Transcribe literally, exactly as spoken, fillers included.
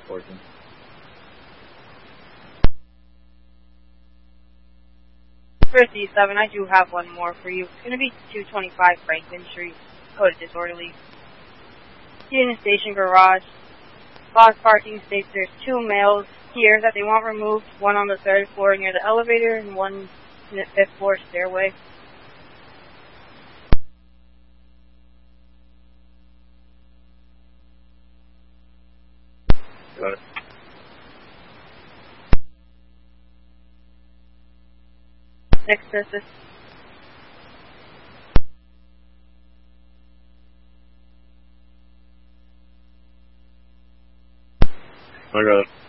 fourteen. fifty-seven, I do have one more for you. It's going to be two twenty-five Franklin Street, code disorderly. Union Station Garage. Boss parking states there's two males here that they want removed, one on the third floor near the elevator and one in the fifth floor stairway. Got it. Next surface. I got it.